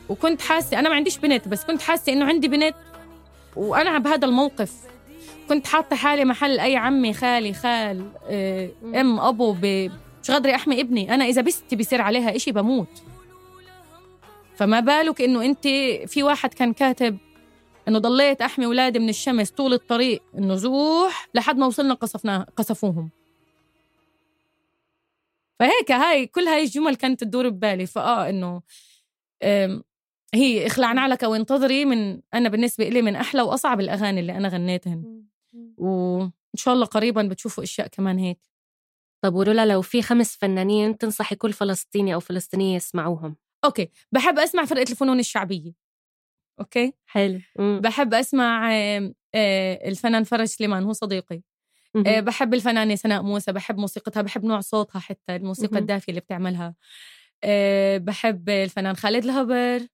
وكنت حاسة أنا ما عنديش بنت، بس كنت حاسة إنه عندي بنت، وأنا بهذا الموقف كنت حاطة حالي محل أي عمي خالي خال أم أبو مش قادرة أحمي ابني. أنا إذا بستي بيصير عليها إشي بموت، فما بالك إنه أنت في واحد كان كاتب إنه ضليت أحمي أولادي من الشمس طول الطريق النزوح لحد ما وصلنا قصفوهم. فهيك هاي كل هاي الجمل كانت تدور ببالي. إنه هي اخلعنا لك وانتظري أنا بالنسبة إلي من أحلى وأصعب الأغاني اللي أنا غنيتهن، وإن شاء الله قريبا بتشوفوا أشياء كمان هيك. طب ورولا، لو في 5 فنانين تنصحي كل فلسطيني أو فلسطينية يسمعوهم؟ أوكي، بحب أسمع فرقة الفنون الشعبية. أوكي حلو. بحب أسمع الفنان فرج سليمان، هو صديقي. بحب الفنانة سناء موسى، بحب موسيقتها، بحب نوع صوتها، حتى الموسيقى الدافية اللي بتعملها. بحب الفنان خالد الهبر.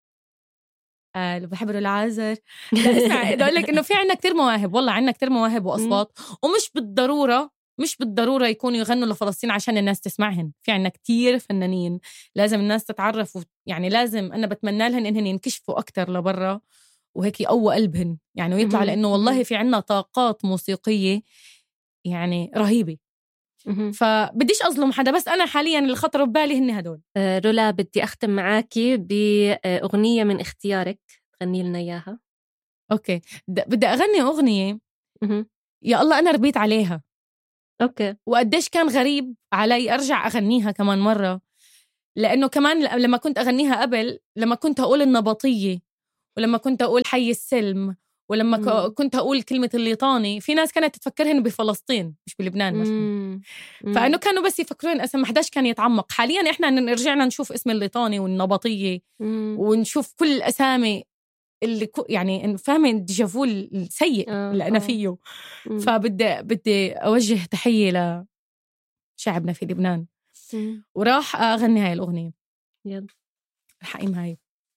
بحب رولا عازر. لا اسمع، بدي أقول لك إنه في عنا كتير مواهب، والله عنا كتير مواهب وأصوات، ومش بالضرورة يكونوا يغنوا لفلسطين عشان الناس تسمعهن. في عنا كتير فنانين لازم الناس تتعرف، يعني لازم أنا بتمنى لهن إنهن ينكشفوا أكتر لبرا، وهيك يقوى قلبهن يعني، ويطلع لأنه والله في عنا طاقات موسيقية يعني رهيبة. فبديش أظلم حدا، بس أنا حاليا اللي خطروا ببالي هن هدول. رولا، بدي أختم معاكي بأغنية من اختيارك تغني لنا إياها. أوكي، بدي أغني أغنية يا الله أنا ربيت عليها. أوكي. وقديش كان غريب علي أرجع أغنيها كمان مرة، لأنه كمان لما كنت أغنيها قبل، لما كنت أقول النبطية، ولما كنت أقول حي السلم، ولما كنت أقول كلمة الليطاني، في ناس كانت تفكرهن بفلسطين مش بلبنان مثلا. فإنه كانوا بس يفكرون اسم، ما حداش كان يتعمق. حاليا إحنا رجعنا نشوف اسم الليطاني والنبطية ونشوف كل الأسامي اللي يعني فاهمين الديجافو السيء اللي أنا فيه. فبدي أوجه تحية لشعبنا في لبنان، وراح أغني هاي الأغنية. يلا رح أقيم هاي.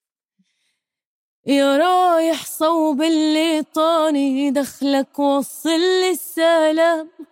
يا رايح صوب الليطاني دخلك وصل لي السلام،